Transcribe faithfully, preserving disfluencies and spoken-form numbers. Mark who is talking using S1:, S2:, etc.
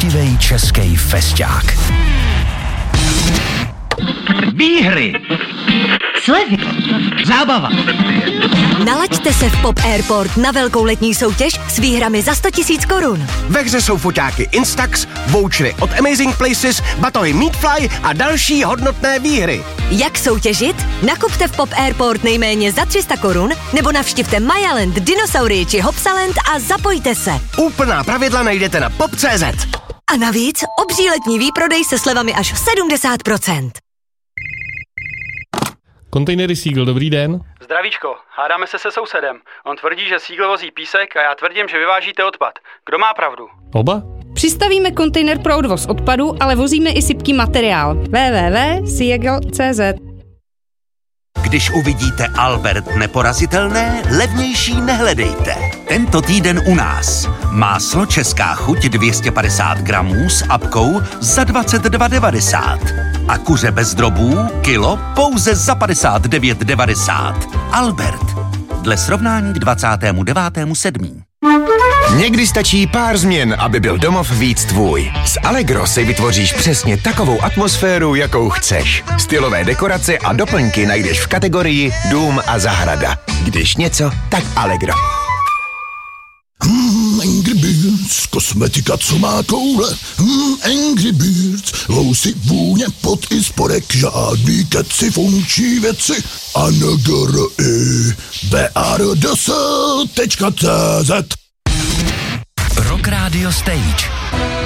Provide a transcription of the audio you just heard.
S1: Poctivej český fesťák.
S2: Výhry, slevy, zábava.
S3: Nalaďte se v Pop Airport na velkou letní soutěž s výhrami za sto tisíc korun.
S4: Ve hře jsou foťáky Instax, vouchery od Amazing Places, batohy Meatfly a další hodnotné výhry.
S3: Jak soutěžit? Nakupte v Pop Airport nejméně za tři sta korun nebo navštivte Mayaland, Dinosaurii či Hopsaland a zapojte se.
S4: Úplná pravidla najdete na pop tečka cé zet.
S3: A navíc obří letní výprodej se slevami až sedmdesát procent.
S5: Kontejnery Seagull, dobrý den.
S6: Zdravíčko, hádáme se se sousedem. On tvrdí, že Seagull vozí písek a já tvrdím, že vyvážíte odpad. Kdo má pravdu?
S5: Oba?
S7: Přistavíme kontejner pro odvoz odpadu, ale vozíme i sypký materiál. w w w tečka seagull tečka cé zet.
S8: Když uvidíte Albert neporazitelné, levnější nehledejte. Tento týden u nás. Máslo Česká chuť dvě stě padesát gramů s apkou za dvacet dva devadesát. A kuře bez drobů kilo pouze za padesát devět devadesát. Albert. Dle srovnání k dvacátému devátému sedmého
S9: Někdy stačí pár změn, aby byl domov víc tvůj. S Allegro si vytvoříš přesně takovou atmosféru, jakou chceš. Stylové dekorace a doplňky najdeš v kategorii Dům a zahrada. Když něco, tak Allegro.
S10: Hmm, Angry Birds, kosmetika, co má koule. Hmm, Angry Birds, housy, vůně, pot i spodek, žádný keci, funkční věci. A N G R I B A R D S tečka cé zet.
S1: Rock Radio Stage.